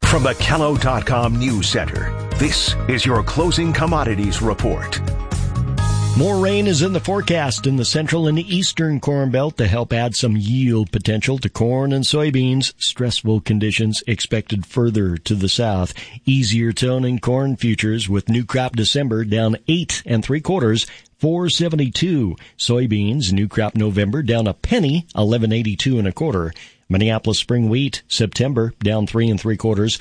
From the Kello.com News Center, this is your closing commodities report. More rain is in the forecast in the central and eastern Corn Belt to help add some yield potential to corn and soybeans. Stressful conditions expected further to the south. Easier tone in corn futures with new crop December down 8 3/4, 4.72. Soybeans new crop November down a penny, 11.82 1/4. Minneapolis spring wheat September down 3 3/4,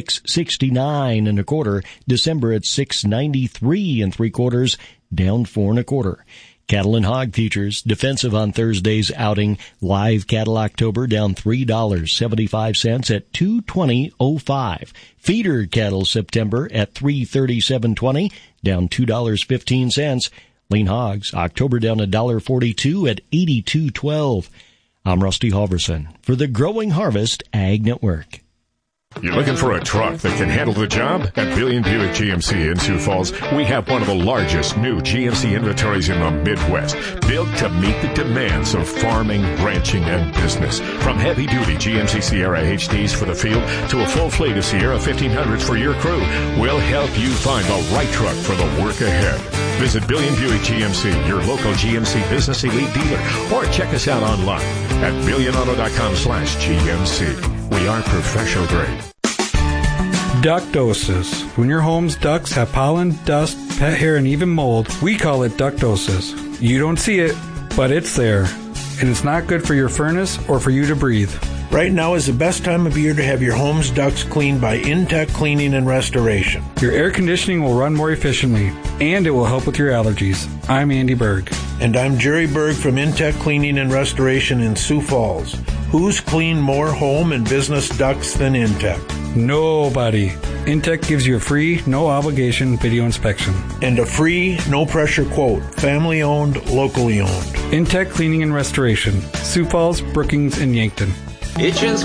6.69 1/4. December at 6.93 3/4. Down 4 1/4. Cattle and hog futures defensive on Thursday's outing. Live cattle October down $3.75 at 220.05. Feeder cattle September at 337.20, down $2.15. Lean hogs October down $1.42 at 82.12. I'm Rusty Halverson for the Growing Harvest Ag Network. You're looking for a truck that can handle the job? At Billion Buick GMC in Sioux Falls, we have one of the largest new GMC inventories in the Midwest, built to meet the demands of farming, ranching, and business. From heavy-duty GMC Sierra HDs for the field to a full fleet of Sierra 1500s for your crew, we'll help you find the right truck for the work ahead. Visit Billion Buick GMC, your local GMC Business Elite dealer, or check us out online at billionauto.com/GMC. We are professional grade. Ductosis. When your home's ducts have pollen, dust, pet hair, and even mold, we call it ductosis. You don't see it, but it's there. And it's not good for your furnace or for you to breathe. Right now is the best time of year to have your home's ducts cleaned by Intech Cleaning and Restoration. Your air conditioning will run more efficiently, and it will help with your allergies. I'm Andy Berg. And I'm Jerry Berg from Intech Cleaning and Restoration in Sioux Falls. Who's cleaned more home and business ducts than Intech? Nobody. Intech gives you a free, no-obligation video inspection. And a free, no-pressure quote. Family-owned, locally owned. Intech Cleaning and Restoration. Sioux Falls, Brookings, and Yankton. Itchin's